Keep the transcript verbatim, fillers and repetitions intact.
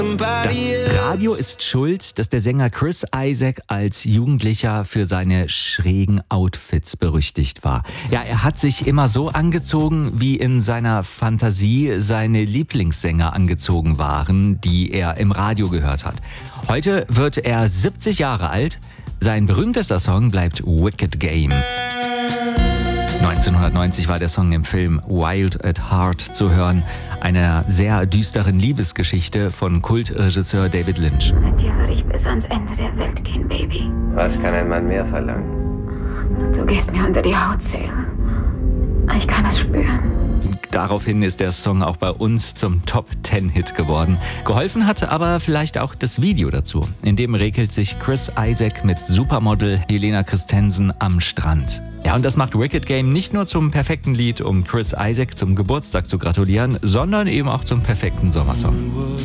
Das Radio ist schuld, dass der Sänger Chris Isaak als Jugendlicher für seine schrägen Outfits berüchtigt war. Ja, er hat sich immer so angezogen, wie in seiner Fantasie seine Lieblingssänger angezogen waren, die er im Radio gehört hat. Heute wird er siebzig Jahre alt. Sein berühmtester Song bleibt Wicked Game. neunzehnhundertneunzig war der Song im Film Wild at Heart zu hören, einer sehr düsteren Liebesgeschichte von Kultregisseur David Lynch. Mit dir würde ich bis ans Ende der Welt gehen, Baby. Was kann ein Mann mehr verlangen? Du gehst mir unter die Haut, Sarah. Ich kann es spüren. Daraufhin ist der Song auch bei uns zum Top-Ten-Hit geworden. Geholfen hat aber vielleicht auch das Video dazu. In dem regelt sich Chris Isaak mit Supermodel Helena Christensen am Strand. Ja, und das macht Wicked Game nicht nur zum perfekten Lied, um Chris Isaak zum Geburtstag zu gratulieren, sondern eben auch zum perfekten Sommersong.